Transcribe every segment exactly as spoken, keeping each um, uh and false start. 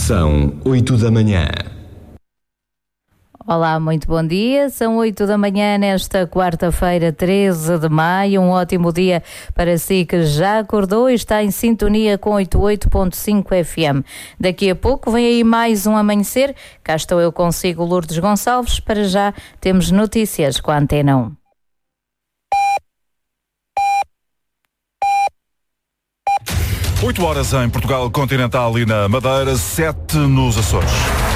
São oito da manhã. Olá, muito bom dia. São oito da manhã nesta quarta-feira, treze de maio. Um ótimo dia para si que já acordou e está em sintonia com oitenta e oito ponto cinco F M. Daqui a pouco vem aí mais um amanhecer. Cá estou eu consigo, Lourdes Gonçalves. Para já temos notícias com a Antena um. oito horas em Portugal Continental e na Madeira, sete nos Açores.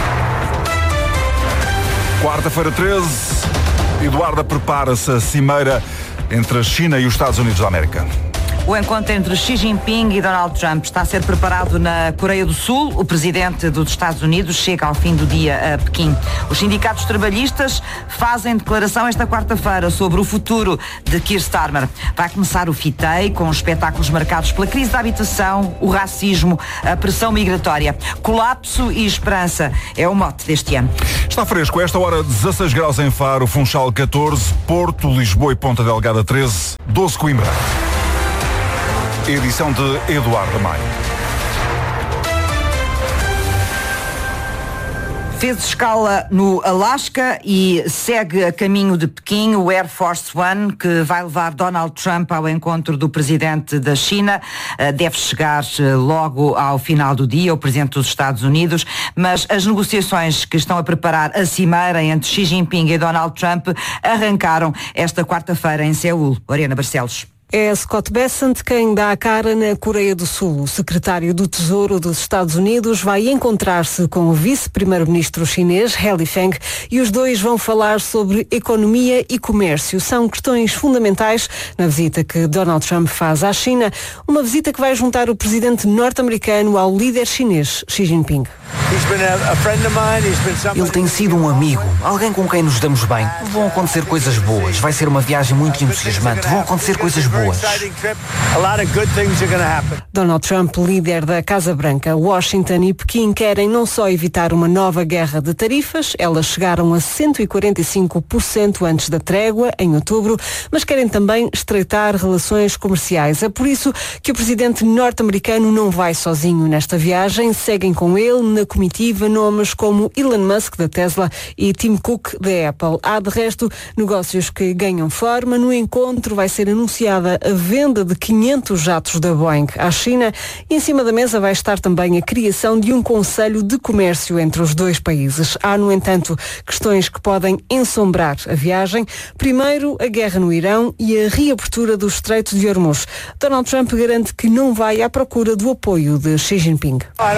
Quarta-feira treze, Eduarda prepara-se a cimeira entre a China e os Estados Unidos da América. O encontro entre Xi Jinping e Donald Trump está a ser preparado na Coreia do Sul. O presidente dos Estados Unidos chega ao fim do dia a Pequim. Os sindicatos trabalhistas fazem declaração esta quarta-feira sobre o futuro de Keir Starmer. Vai começar o FITEI com espetáculos marcados pela crise da habitação, o racismo, a pressão migratória. Colapso e esperança é o mote deste ano. Está fresco. A esta hora, dezasseis graus em Faro, Funchal catorze, Porto, Lisboa e Ponta Delgada treze, doze Coimbra. Edição de Eduardo Maio. Fez escala no Alasca e segue a caminho de Pequim o Air Force One, que vai levar Donald Trump ao encontro do presidente da China. Deve chegar logo ao final do dia, o presidente dos Estados Unidos, mas as negociações que estão a preparar a cimeira entre Xi Jinping e Donald Trump arrancaram esta quarta-feira em Seul. Oriana Barcelos. É Scott Bessent quem dá a cara na Coreia do Sul. O secretário do Tesouro dos Estados Unidos vai encontrar-se com o vice-primeiro-ministro chinês, He Lifeng, e os dois vão falar sobre economia e comércio. São questões fundamentais na visita que Donald Trump faz à China, uma visita que vai juntar o presidente norte-americano ao líder chinês, Xi Jinping. Ele tem sido um amigo, alguém com quem nos damos bem. Vão acontecer coisas boas, vai ser uma viagem muito entusiasmante, vão acontecer coisas boas. Donald Trump, líder da Casa Branca, Washington e Pequim querem não só evitar uma nova guerra de tarifas, elas chegaram a cento e quarenta e cinco por cento antes da trégua, em outubro, mas querem também estreitar relações comerciais. É por isso que o presidente norte-americano não vai sozinho nesta viagem. Seguem com ele na comitiva nomes como Elon Musk, da Tesla, e Tim Cook, da Apple. Há, de resto, negócios que ganham forma. No encontro vai ser anunciada a venda de quinhentos jatos da Boeing à China e em cima da mesa vai estar também a criação de um conselho de comércio entre os dois países. Há, no entanto, questões que podem ensombrar a viagem. Primeiro, a guerra no Irão e a reabertura do Estreito de Hormuz. Donald Trump garante que não vai à procura do apoio de Xi Jinping.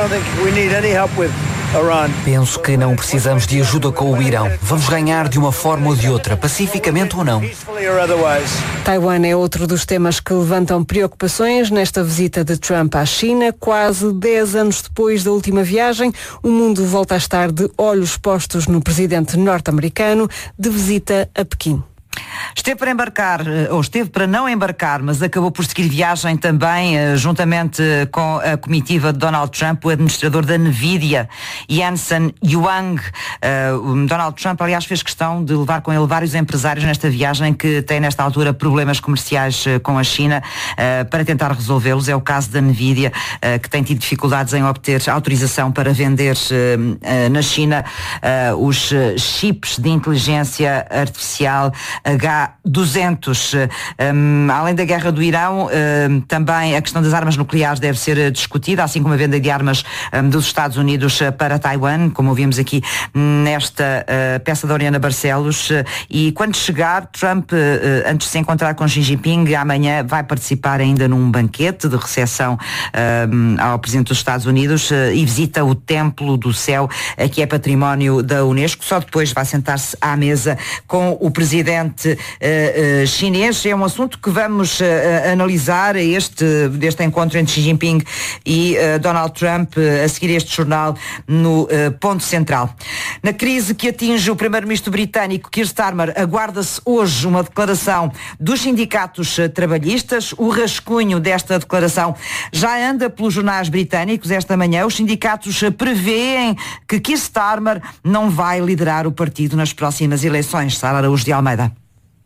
Penso que não precisamos de ajuda com o Irão. Vamos ganhar de uma forma ou de outra, pacificamente ou não. Taiwan é outro dos temas que levantam preocupações nesta visita de Trump à China. Quase dez anos depois da última viagem, o mundo volta a estar de olhos postos no presidente norte-americano de visita a Pequim. Esteve para embarcar, ou esteve para não embarcar, mas acabou por seguir viagem também, juntamente com a comitiva de Donald Trump, o administrador da Nvidia, Jensen Huang. Uh, Donald Trump, aliás, fez questão de levar com ele vários empresários nesta viagem que têm, nesta altura, problemas comerciais uh, com a China, uh, para tentar resolvê-los. É o caso da Nvidia, uh, que tem tido dificuldades em obter autorização para vender uh, uh, na China uh, os chips de inteligência artificial H duzentos. Um, além da guerra do Irão, um, também a questão das armas nucleares deve ser discutida, assim como a venda de armas um, dos Estados Unidos para Taiwan, como ouvimos aqui nesta uh, peça da Oriana Barcelos. Uh, e quando chegar, Trump, uh, antes de se encontrar com Xi Jinping, amanhã vai participar ainda num banquete de recepção um, ao Presidente dos Estados Unidos uh, e visita o Templo do Céu, uh, que é património da Unesco. Só depois vai sentar-se à mesa com o Presidente Uh, uh, chinês. É um assunto que vamos uh, uh, analisar este, deste encontro entre Xi Jinping e uh, Donald Trump uh, a seguir este jornal no uh, ponto central. Na crise que atinge o primeiro-ministro britânico Keir Starmer, aguarda-se hoje uma declaração dos sindicatos uh, trabalhistas. O rascunho desta declaração já anda pelos jornais britânicos esta manhã. Os sindicatos uh, prevêem que Keir Starmer não vai liderar o partido nas próximas eleições. Sara Araújo de Almeida.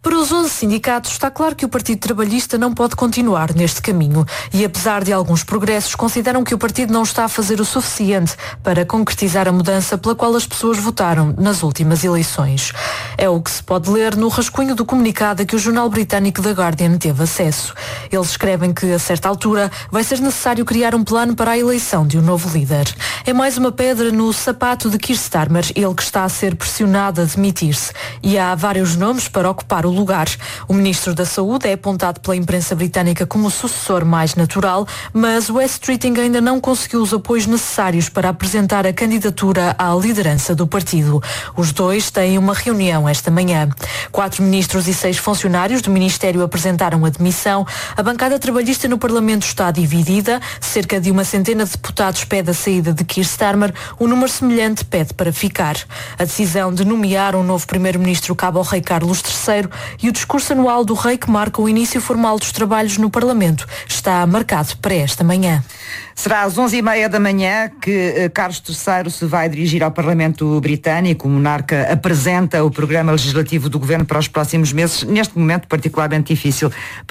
Para os onze sindicatos está claro que o Partido Trabalhista não pode continuar neste caminho e, apesar de alguns progressos, consideram que o partido não está a fazer o suficiente para concretizar a mudança pela qual as pessoas votaram nas últimas eleições. É o que se pode ler no rascunho do comunicado a que o jornal britânico The Guardian teve acesso. Eles escrevem que, a certa altura, vai ser necessário criar um plano para a eleição de um novo líder. É mais uma pedra no sapato de Keir Starmer, ele que está a ser pressionado a demitir-se. E há vários nomes para ocupar o lugar. O Ministro da Saúde é apontado pela imprensa britânica como o sucessor mais natural, mas o West Streeting ainda não conseguiu os apoios necessários para apresentar a candidatura à liderança do partido. Os dois têm uma reunião esta manhã. Quatro ministros e seis funcionários do Ministério apresentaram a demissão. A bancada trabalhista no Parlamento está dividida. Cerca de uma centena de deputados pede a saída de Keir Starmer. Um número semelhante pede para ficar. A decisão de nomear um novo primeiro-ministro cabe ao rei Carlos terceiro e o discurso anual do rei, que marca o início formal dos trabalhos no Parlamento, está marcado para esta manhã. Será às onze e meia da manhã que Carlos terceiro se vai dirigir ao Parlamento Britânico. O monarca apresenta o programa legislativo do governo para os próximos meses, neste momento particularmente difícil